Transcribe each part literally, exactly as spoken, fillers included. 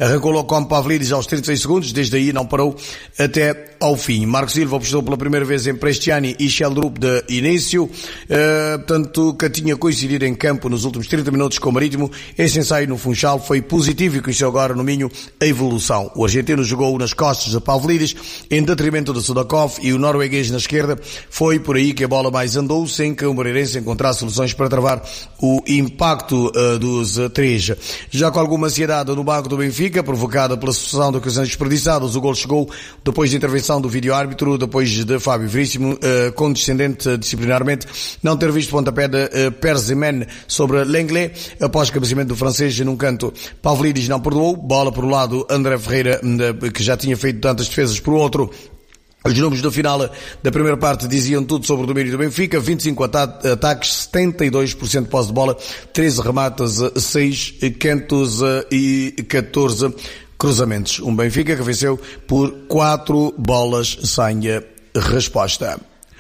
Arrancou logo com Pavlidis aos trinta e seis segundos, desde aí não parou até ao fim. Marco Silva apostou pela primeira vez em Prestiani e Sheldrup de início, uh, portanto, que tinha coincidido em campo nos últimos trinta minutos com o Marítimo. Esse ensaio no Funchal foi positivo e conheceu agora no Minho a evolução. O argentino jogou nas costas de Pavlidis, em detrimento de Sudakov, e o norueguês na esquerda. Foi por aí que a bola mais andou, sem que o Moreirense encontrasse soluções para travar o impacto uh, dos uh, três. Já com alguma ansiedade no banco do Benfica, provocada pela sucessão de ocasiões desperdiçadas, o gol chegou depois de intervenção do vídeo-árbitro, depois de Fábio Veríssimo, uh, condescendente uh, disciplinarmente, não ter visto pontapé de uh, Persimen sobre Lenglet, após cabeceamento do francês num canto. Pavlidis não perdoou, bola por um lado, André Ferreira, uh, que já tinha feito tantas defesas, por outro. Os números do final da primeira parte diziam tudo sobre o domínio do Benfica: vinte e cinco ata- ataques, setenta e dois por cento de posse de bola, treze remates, seis cantos e catorze cruzamentos. Um Benfica que venceu por quatro bolas sem resposta.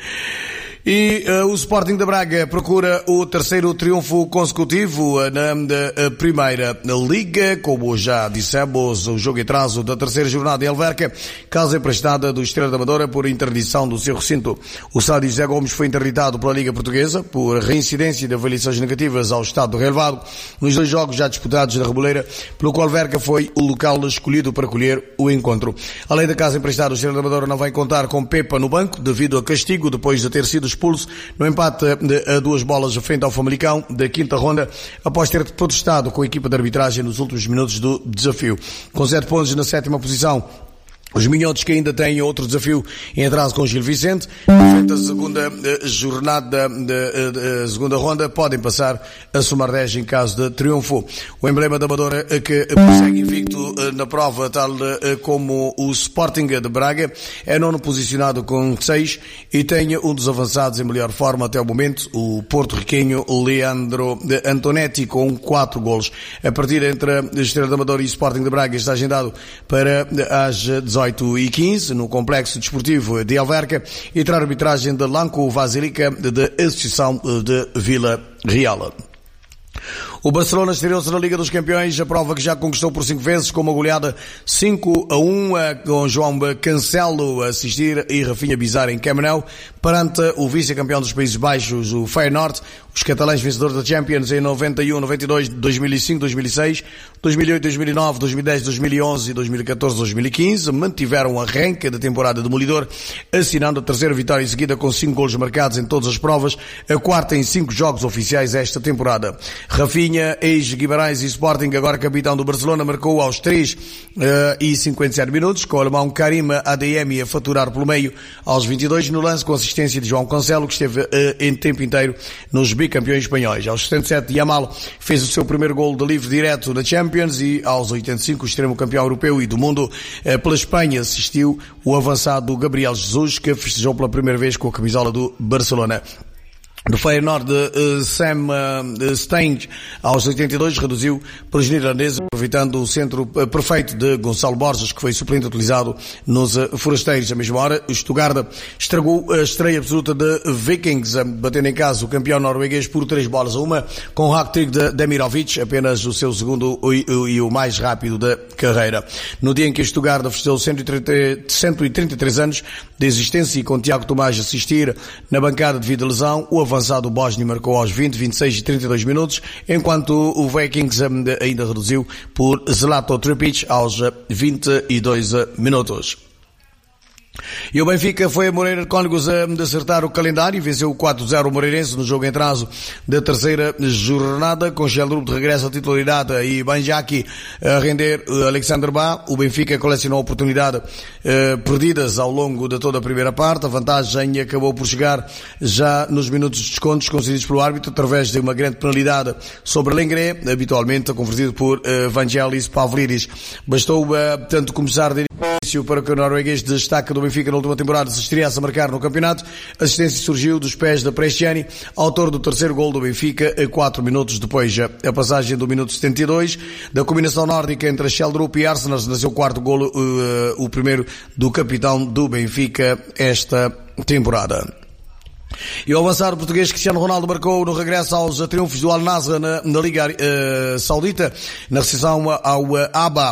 E uh, o Sporting de Braga procura o terceiro triunfo consecutivo uh, na, na primeira liga, como já dissemos, o jogo em atraso da terceira jornada em Alverca, causa emprestada do Estrela da Amadora por interdição do seu recinto. O estádio José Gomes foi interditado pela Liga Portuguesa por reincidência de avaliações negativas ao estado do relevado nos dois jogos já disputados na Reboleira, pelo qual Alverca foi o local escolhido para colher o encontro. Além da casa emprestada, o Estrela da Amadora não vai contar com Pepa no banco, devido a castigo depois de ter sido expulso no empate a duas bolas frente ao Famalicão da quinta ronda, após ter protestado com a equipa de arbitragem nos últimos minutos do desafio. Com sete pontos na sétima posição, os minhotos, que ainda têm outro desafio em atraso com o Gil Vicente, frente à segunda uh, jornada da uh, segunda ronda, podem passar a somar dez em caso de triunfo. O emblema da Amadora, uh, que prossegue invicto uh, na prova, tal uh, como o Sporting de Braga, é nono posicionado com seis e tem um dos avançados em melhor forma até o momento, o porto-riquenho Leandro Antonetti, com quatro golos. A partida entre a Estrela da Amadora e o Sporting de Braga está agendado para as dezoito e quinze, no Complexo Desportivo de Alverca, e terá a arbitragem de Lanco Vasilica, da Associação de Vila Real. O Barcelona estreou-se na Liga dos Campeões, a prova que já conquistou por cinco vezes, com uma goleada cinco a um, com João Cancelo a assistir e Rafinha Bizarro em Camp Nou, perante o vice-campeão dos Países Baixos, o Feyenoord. Os catalães vencedores da Champions em noventa e um, noventa e dois, dois mil e cinco, dois mil e seis, dois mil e oito, dois mil e nove, dois mil e dez, dois mil e onze, dois mil e catorze, dois mil e quinze, mantiveram a arranque da temporada demolidor, assinando a terceira vitória em seguida com cinco golos marcados em todas as provas, a quarta em cinco jogos oficiais esta temporada. Rafinha, ex-Guimarães e Sporting, agora capitão do Barcelona, marcou aos três e cinquenta e sete minutos, com o alemão Karim Adeyemi a faturar pelo meio aos vinte e dois, no lance com assistência de João Cancelo, que esteve uh, em tempo inteiro nos bicampeões espanhóis. Aos setenta e sete, Yamal fez o seu primeiro gol de livre direto na Champions, e aos oitenta e cinco, o extremo campeão europeu e do mundo uh, pela Espanha assistiu o avançado Gabriel Jesus, que festejou pela primeira vez com a camisola do Barcelona. Do Feyenoord, uh, Sam uh, Stengs, aos oitenta e dois, reduziu pelos neerlandeses, aproveitando o centro uh, perfeito de Gonçalo Borges, que foi suplente utilizado nos uh, forasteiros. À mesma hora, o Stuttgart estragou a estreia absoluta de Vikings, uh, batendo em casa o campeão norueguês por três bolas a uma, com o hack-trick de Demirovic, apenas o seu segundo e, e o mais rápido da carreira. No dia em que o Stuttgart festejou cento e trinta e três anos de existência, e com Tiago Tomás a assistir na bancada devido à lesão, o avançado Bosni marcou aos vinte, vinte e seis e trinta e dois minutos, enquanto o Vikings ainda reduziu por Zlato Tripic aos vinte e dois minutos. E o Benfica foi a Moreira de Cónegos a acertar o calendário e venceu o quatro a zero o Moreirense no jogo em atraso da terceira jornada, com Sheldrup de regresso à titularidade e Banjaki a render Alexander Bá. O Benfica colecionou oportunidades eh, perdidas ao longo de toda a primeira parte. A vantagem acabou por chegar já nos minutos de descontos concedidos pelo árbitro, através de uma grande penalidade sobre Lenglet, habitualmente convertido por eh, Vangelis Pavlidis. Bastou, eh, tanto começar de início para que o norueguês destaque do Benfica na última temporada se estreasse a marcar no campeonato. A assistência surgiu dos pés da Prestiani, autor do terceiro gol do Benfica, a quatro minutos depois. A passagem do minuto setenta e dois, da combinação nórdica entre Sheldrup e Arsenal, nasceu o quarto golo, uh, o primeiro do capitão do Benfica esta temporada. E o avançado português Cristiano Ronaldo marcou no regresso aos triunfos do Al Nassr na, na Liga uh, Saudita, na recepção ao uh, Aba